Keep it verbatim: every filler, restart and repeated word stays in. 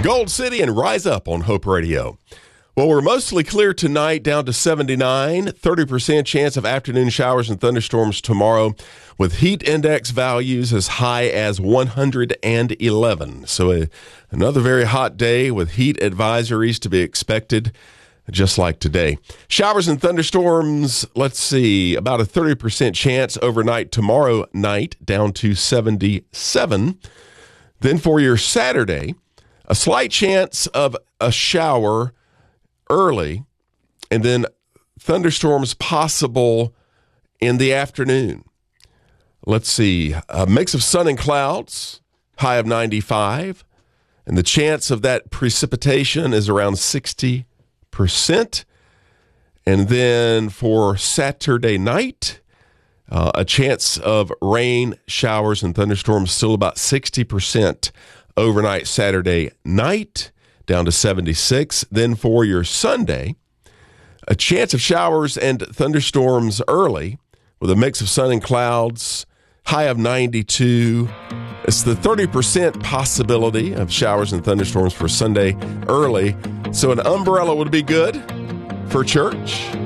Gold City and Rise Up on Hope Radio. Well, we're mostly clear tonight, down to seventy-nine, thirty percent chance of afternoon showers and thunderstorms tomorrow, with heat index values as high as one hundred eleven. So a, another very hot day with heat advisories to be expected, just like today. Showers and thunderstorms, let's see, about a thirty percent chance overnight tomorrow night, down to seventy-seven. Then for your Saturday, a slight chance of a shower early, and then thunderstorms possible in the afternoon. Let's see, a mix of sun and clouds, high of ninety-five, and the chance of that precipitation is around sixty percent. And then for Saturday night, uh, a chance of rain, showers, and thunderstorms still about sixty percent overnight Saturday night, down to seventy-six. Then for your Sunday, a chance of showers and thunderstorms early with a mix of sun and clouds, high of ninety-two. It's the thirty percent possibility of showers and thunderstorms for Sunday early. So an umbrella would be good for church.